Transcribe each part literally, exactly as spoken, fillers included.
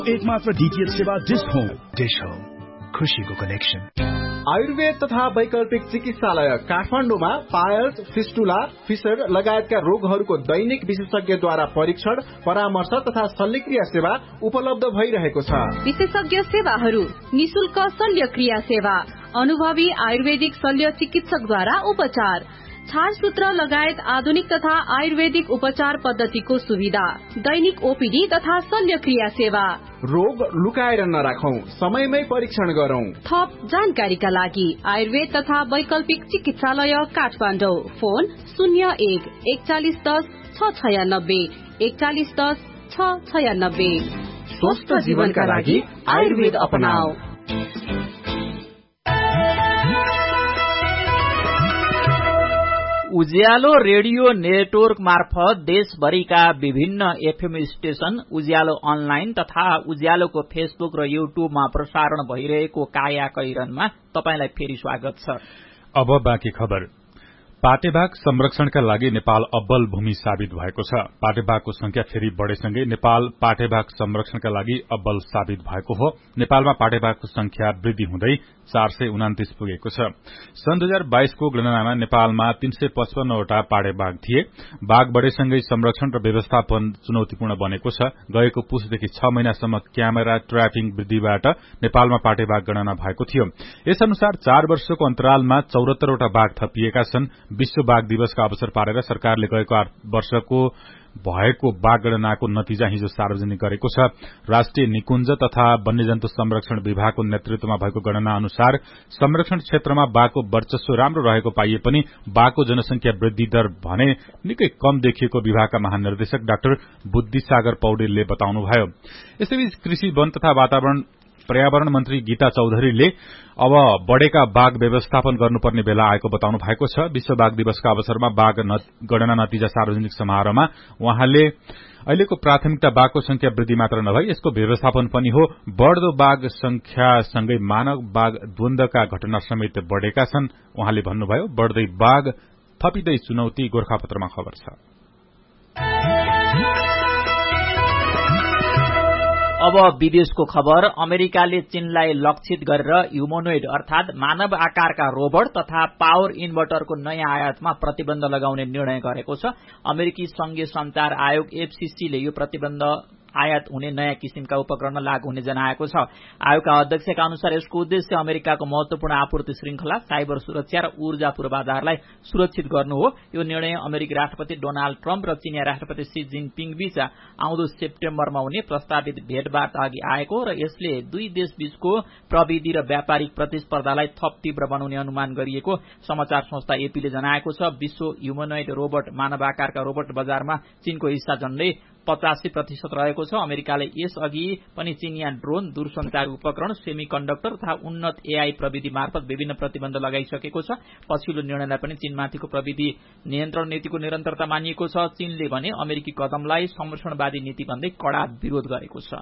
एकमात्र डीटीएच सेवा dish home. Dish home, खुशीको कनेक्सन। आयुर्वेद तथा वैकल्पिक चिकित्सालय काठमाडौँमा पायल्स, फिस्टुला, फिसर लगायतका रोगहरूको दैनिक विशेषज्ञद्वारा परीक्षण, परामर्श तथा शल्यक्रिया सेवा उपलब्ध भइरहेको छ। विशेषज्ञ सेवाहरू, निशुल्क शल्यक्रिया सेवा, अनुभवी आयुर्वेदिक शल्य चिकित्सकद्वारा उपचार, छारसूत्र लगायत आधुनिक तथा आयुर्वेदिक उपचार पद्धतिको सुविधा, दैनिक ओपीडी तथा शल्यक्रिया सेवा। रोग लुकाएर नराखौं, समयमै परीक्षण गरौं। थप जानकारीका लागि आयुर्वेद तथा वैकल्पिक चिकित्सालय काठमाडौँ, फोन शून्य एक एकचालिस दस छ छयानब्बे एकचालिस दस छ छयानब्बे। स्वस्थ जीवनका लागि आयुर्वेद अपनाऊ। उज्यालो रेडियो नेटवर्क मार्फत देशभरिका विभिन्न एफएम स्टेशन, उज्यालो अनलाइन तथा उज्यालोको फेसबुक र युट्युबमा प्रसारण भइरहेको काया कैरनमा तपाईंलाई फेरि स्वागत छ। अब बाँकी खबर। पाटेबाघ संरक्षणका लागि नेपाल अब्बल भूमि साबित भएको छ। पाटेबाघको संख्या फेरि बढेसँगै नेपाल पाटेबाघ संरक्षणका लागि अब्बल साबित भएको हो। नेपालमा पाटेबाघको संख्या वृद्धि हुँदै चार सय उनातिस पुगेको छ। सन् दुई हजार बाइसको गणनामा नेपालमा तीन सय पचपन्नवटा पाटेबाघ थिए। बाघ बढेसँगै संरक्षण र व्यवस्थापन चुनौतीपूर्ण बनेको छ। गएको पुसदेखि छ महिनासम्म क्यामेरा ट्र्यापिङ वृद्धिबाट नेपालमा पाटेबाघ गणना भएको थियो। यस अनुसार चार वर्षको अन्तरालमा चौरात्तरवटा बाघ थपिएका छन्। विश्व बाघ दिवसका अवसर पारेर सरकारले गएको आठ वर्षको भएको बाघ गणनाको नतिजा हिजो सार्वजनिक गरेको छ। राष्ट्रिय निकुञ्ज तथा वन्यजन्तु संरक्षण विभागको नेतृत्वमा भएको गणना अनुसार संरक्षण क्षेत्रमा बाघको वर्चस्व राम्रो रहेको पाइए पनि बाघको जनसंख्या वृद्धि दर भने निकै कम देखिएको विभागका महानिर्देशक डाक्टर बुद्धिसागर पौडेलले बताउनुभयो। यसैबीच कृषि, वन तथा वातावरण पर्यावरण मन्त्री गीता चौधरीले अब बढ़ेका बाघ व्यवस्थापन गर्नुपर्ने बेला आएको बताउनु भएको छ। विश्व बाघ दिवसका अवसरमा बाघ गणना नतिजा सार्वजनिक समारोहमा उहाँले अहिलेको प्राथमिकता बाघको संख्या वृद्धि मात्र नभई यसको व्यवस्थापन पनि हो। बढ़दो बाघ संख्यासँगै मानव बाघ द्वन्द्वका घटना समेत बढ़ेका छन्। उहाँले भन्नुभयो, बढ़दै बाघ थपिँदै चुनौती। गोर्खापत्रमा खबर छ। अब विदेशको खबर। अमेरिकाले चीनलाई लक्षित गरेर ह्युमनोइड अर्थात मानव आकारका रोबोट तथा पावर इन्भर्टरको नयाँ आयातमा प्रतिबन्ध लगाउने निर्णय गरेको छ। अमेरिकी संघीय संचार आयोग एफसीसीले यो प्रतिबन्ध आयात हुने नयाँ किसिमका उपकरण लागू हुने जनाएको छ। आयोगका अध्यक्षका अनुसार यसको उद्देश्य अमेरिकाको महत्वपूर्ण आपूर्ति श्रृंखला, साइबर सुरक्षा र ऊर्जा पूर्वाधारलाई सुरक्षित गर्नु हो। यो निर्णय अमेरिकी राष्ट्रपति डोनाल्ड ट्रम्प र चीनिया राष्ट्रपति सी जिनपिङ बीच आउँदो सेप्टेम्बरमा हुने प्रस्तावित भेटवार्ता अघि आएको र यसले दुई देशबीचको प्रविधि र व्यापारिक प्रतिस्पर्धालाई थप तीव्र बनाउने अनुमान गरिएको समाचार संस्था एपीले जनाएको छ। विश्व ह्युमनोइड रोबोट मानव आकारका रोबोट बजारमा चीनको हिस्सा झण्डै पचासी प्रतिशत रहेको छ। अमेरिकाले यसअघि पनि चिनिया ड्रोन, दूरसञ्चार उपकरण, सेमी कण्डक्टर तथा उन्नत एआई प्रविधि मार्फत विभिन्न प्रतिबन्ध लगाइसकेको छ। पछिल्लो निर्णयलाई पनि चीनमाथिको प्रविधि नियन्त्रण नीतिको निरन्तरता मानिएको छ। चीनले भने अमेरिकी कदमलाई संरक्षणवादी नीति भन्दै कड़ा विरोध गरेको छ।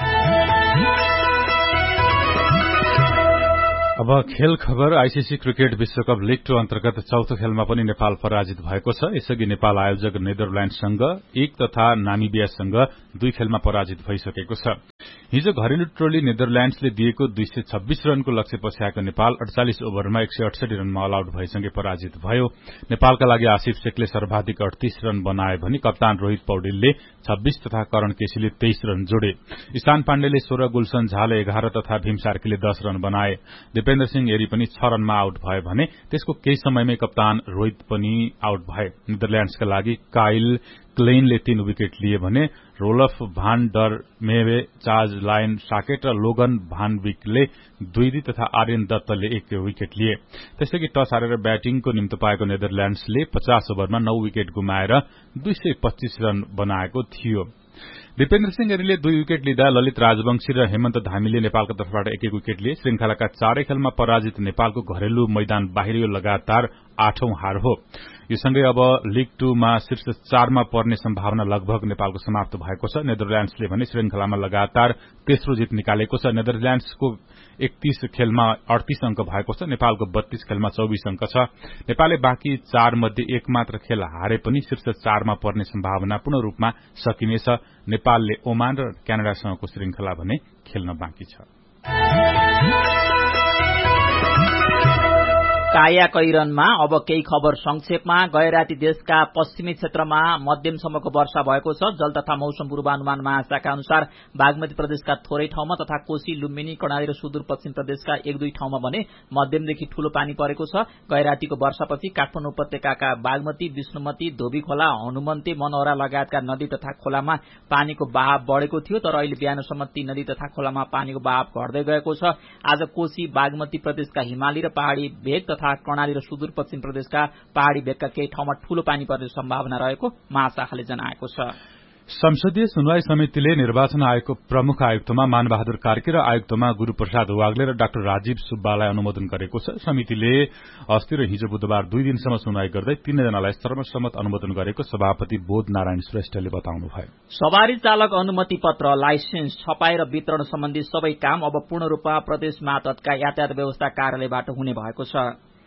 अब खेल खबर। आईसीसी क्रिकेट विश्वकप लीग टू अन्तर्गत चौथो खेलमा पनि नेपाल पराजित भएको छ। यसअघि नेपाल आयोजक नेदरल्याण्डसँग एक तथा नामिबियासँग दुई खेलमा पराजित भइसकेको छ। हिजो घरेलु टोली नेदरल्याण्ड्सले दिएको दुई सय छब्बीस रनको लक्ष्य पछ्याएको नेपाल अडचालिस ओभरमा एक सय अडसठी रनमा अल आउट भएसँगै पराजित भयो। नेपालका लागि आसिफ शेखले सर्वाधिक अडतीस रन बनाए भने कप्तान रोहित पौडेलले छब्बीस तथा करण केसीले तेइस रन जोडे। ईशान पाण्डेले सोह्र, गुलशन झाले एघार तथा भीम सार्कीले दस रन बनाए। दिपेन्द्र सिंह एरी पनि छ रनमा आउट भए भने त्यसको केही समयमै कप्तान रोहित पनि आउट भए। नेदरल्याण्ड्सका लागि काइल क्लेनले तीन विकेट लिए भने रोलफ भान डर मेवे, चार्ज लायन साकेट र लोगन भान विकले दुई तथा आर्यन दत्तले एक विकेट लिए। त्यसैगरी टस हारेर ब्याटिङको निम्ति पाएको नेदरल्याण्ड्सले पचास ओभरमा नौ विकेट गुमाएर दुई सय पच्चीस रन बनाएको थियो। दिपेन्द्र सिंह एरीले दुई विकेट लिँदा ललित राजवंशी र हेमन्त धामीले नेपालको तर्फबाट एक एक विकेट लिए। श्रृंखलाका चारै खेलमा पराजित नेपालको घरेलु मैदान बाहिर यो लगातार आठौं हार हो। यो सँगै अब लीग टूमा शीर्ष चारमा पर्ने सम्भावना लगभग नेपालको समाप्त भएको छ। नेदरल्याण्ड्सले भने श्रृंखलामा लगातार तेस्रो जित निकालेको छ। नेदरल्याण्ड्सको एकतीस खेलमा अडतीस अंक भएको छ, नेपालको बत्तीस खेलमा चौबीस अंक छ। नेपालले बाँकी चार मध्ये एक मात्र खेल हारे पनि शीर्ष चारमा पर्ने सम्भावना पूर्ण रूपमा सकिनेछ। नेपालले ओमान र क्यानाडासँगको श्रृंखला भने खेल्न बाँकी छ। कायाकैरनमा अब केही खबर संक्षेपमा। गैराती देशका पश्चिमी क्षेत्रमा मध्यमसम्मको वर्षा भएको छ। जल तथा मौसम पूर्वानुमान महाशाखा अनुसार बागमती प्रदेशका थोरै ठाउँमा तथा कोशी, लुम्बिनी, कर्णाली र सुदूरपश्चिम प्रदेशका एक दुई ठाउँमा भने मध्यमदेखि ठूलो पानी परेको छ। गैरातीको वर्षापछि काठमाडौँ उपत्यकाका बागमती, विष्णुमती, धोबी खोला, हनुमन्ते, मनौरा लगायतका नदी तथा खोलामा पानीको बहाव बढ़ेको थियो, तर अहिले बिहानसम्म ती नदी तथा खोलामा पानीको बहाव घट्दै गएको छ। आज कोशी, बागमती प्रदेशका हिमाली र पहाड़ी भेग तथा कर्णाली र सुदूरपश्चिम प्रदेशका पहाड़ी भेगका केही ठाउँमा ठूलो पानी पर्ने सम्भावना रहेको महाशाखाले जनाएको छ। संसदीय सुनवाई समितिले निर्वाचन आयोगको प्रमुख आयुक्तमा मानबहादुर कार्की र आयुक्तमा गुरूप्रसाद वाग्ले र डाक्टर राजीव सुब्बालाई अनुमोदन गरेको छ। समितिले अस्ति र हिजो बुधबार दुई दिनसम्म सुनवाई गर्दै तीनजनालाई सर्वसम्मत अनुमोदन गरेको सभापति बोध नारायण श्रेष्ठले बताउनुभयो। सवारी चालक अनुमति पत्र, लाइसेन्स, छपाई र वितरण सम्बन्धी सबै काम अब पूर्ण रूपमा प्रदेश मातहतका यातायात व्यवस्था कार्यालयबाट हुने भएको छ।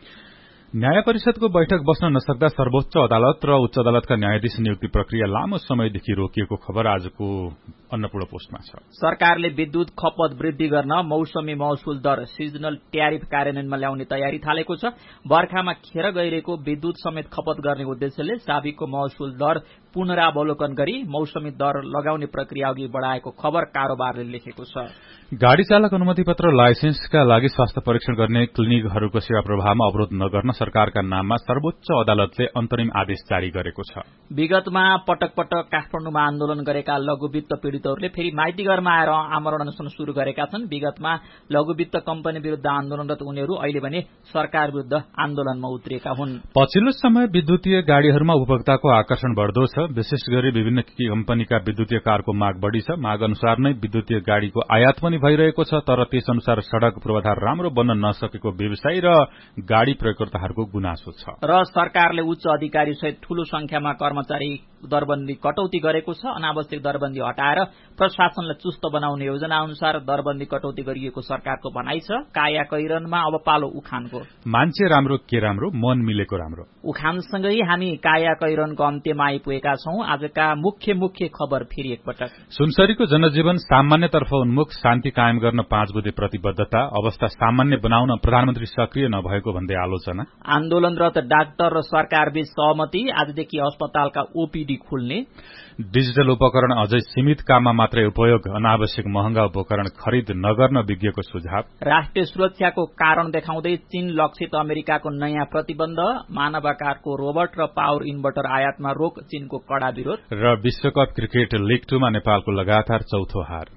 न्याय परिषदको बैठक बस्न नसक्दा सर्वोच्च अदालत र उच्च अदालतका न्यायाधीश नियुक्ति प्रक्रिया लामो समयदेखि रोकिएको खबर आजको अन्नपूर्ण पोस्टमा छ। सरकारले विद्युत खपत वृद्धि गर्न मौसमी महसुल दर सिजनल ट्यारिफ कार्यान्वयनमा ल्याउने तयारी थालेको छ। बर्खामा खेर गइरहेको विद्युत समेत खपत गर्ने उद्देश्यले साबिकको महसुल दर पुनरावलोकन गरी मौसमी दर लगाउने प्रक्रिया अघि बढ़ाएको खबर कारोबारले लेखेको छ। गाड़ी चालक अनुमति पत्र, लाइसेन्सका लागि स्वास्थ्य परीक्षण गर्ने क्लिनिकहरूको सेवा प्रवाहमा अवरोध नगर्न सरकारका नाममा सर्वोच्च अदालतले अन्तरिम आदेश जारी गरेको छ। विगतमा पटक पटक काठमाडौँमा आन्दोलन गरेका लघुवित्त पीड़ितहरूले फेरि माइतीघरमा आएर आमरण अनशन शुरू गरेका छन्। विगतमा लघुवित्त कम्पनी विरूद्ध आन्दोलनरत उनीहरू अहिले भने सरकार विरूद्ध आन्दोलनमा उत्रिएका हुन्। पछिल्लो समय विद्युतीय गाड़ीहरूमा उपभोक्ताको आकर्षण बढ़दो छ। विशेष गरी विभिन्न कम्पनीका विद्युतीय कारको माग बढ़ी छ। माग अनुसार नै विद्युतीय गाड़ीको आयात पनि भइरहेको छ, तर त्यस अनुसार सड़क पूर्वाधार राम्रो बन्न नसकेको व्यवसायी र गाड़ी प्रयोगकर्ताहरूको गुनासो छ। र सरकारले उच्च अधिकारी सहित ठूलो संख्यामा कर्मचारी दरबन्दी कटौती गरेको छ। अनावश्यक दरबन्दी हटाएर प्रशासनलाई चुस्त बनाउने योजना अनुसार दरबन्दी कटौती गरिएको सरकारको भनाइ छ। कायाकैरनमा अब पालो उखानको। मान्छे राम्रो के राम्रो, मन मिलेको राम्रो। उखानसँगै हामी कायाकैरनको अन्त्यमा आइपुगेका छौं। आजका मुख्य मुख्य खबर फेरि एकपटक। सुनसरीको जनजीवन सामान्यतर्फ उन्मुख, शान्ति कायम गर्न पाँच बुधे प्रतिबद्धता, अवस्था सामान्य बनाउन प्रधानमन्त्री सक्रिय नभएको भन्दै आलोचना। आन्दोलनरत डाक्टर र सरकारबीच सहमति, आजदेखि अस्पतालका ओपीडी खुल्ने। डिजिटल उपकरण अझै सीमित काममा मात्रै उपयोग, अनावश्यक महँगा उपकरण खरिद नगर्न विज्ञको सुझाव। राष्ट्रिय सुरक्षाको कारण देखाउँदै चीन लक्षित अमेरिकाको नयाँ प्रतिबन्ध। मानवाकारको रोबोट र पावर इन्भर्टर आयातमा रोक, चीनको कड़ा विरोध। र विश्वकप क्रिकेट लीग टूमा नेपालको लगातार चौथो हार।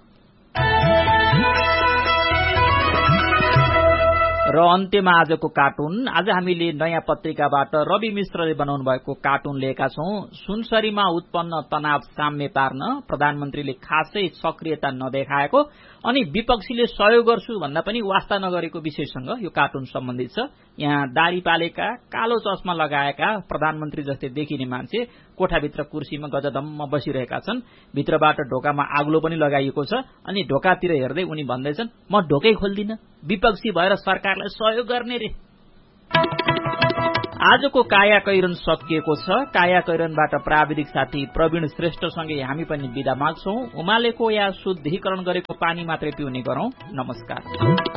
र अन्त्यमा आजको कार्टुन। आज हामीले नयाँ पत्रिकाबाट रवि मिश्रले बनाउनु भएको कार्टुन लिएका छौं। सुनसरीमा उत्पन्न तनाव साम्य पार्न प्रधानमन्त्रीले खासै सक्रियता नदेखाएको अनि विपक्षीले सहयोग गर्छु भन्दा पनि वास्ता नगरेको विषयसँग यो कार्टुन सम्बन्धित छ। यहाँ दाढ़ी पालेका, कालो चस्मा लगाएका प्रधानमन्त्री जस्तै देखिने मान्छे कोठाभित्र कुर्सीमा गजदम्म बसिरहेका छन्। भित्रबाट ढोकामा आग्लो पनि लगाइएको छ अनि ढोकातिर हेर्दै उनी भन्दैछन्, म ढोकै खोल्दिन, विपक्षी भएर सरकारलाई सहयोग गर्ने रे। आजको कायाकैरन सकिएको छ। कायाकैरनबाट प्राविधिक साथी प्रवीण श्रेष्ठसँगै हामी पनि बिदा माग्छौं। उमालेको या शुद्धिकरण गरेको पानी मात्रै पिउने गरौं। नमस्कार।